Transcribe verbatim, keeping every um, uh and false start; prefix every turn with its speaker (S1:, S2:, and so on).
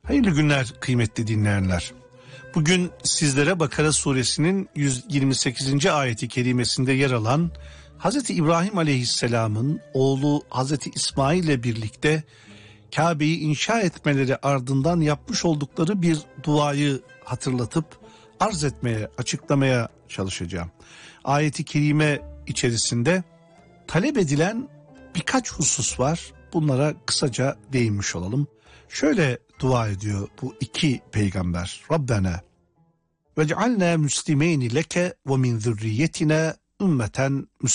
S1: Hayırlı günler kıymetli dinleyenler. Bugün sizlere Bakara suresinin yüz yirmi sekizinci ayeti kerimesinde yer alan Hazreti İbrahim aleyhisselamın oğlu Hazreti İsmail ile birlikte Kabe'yi inşa etmeleri ardından yapmış oldukları bir duayı hatırlatıp arz etmeye, açıklamaya çalışacağım. Ayeti kerime içerisinde talep edilen birkaç husus var. Bunlara kısaca değinmiş olalım. Şöyle dua ediyor bu iki peygamber. Rabbena vec'alna muslimeyni leke ve min zürriyetina ümmeten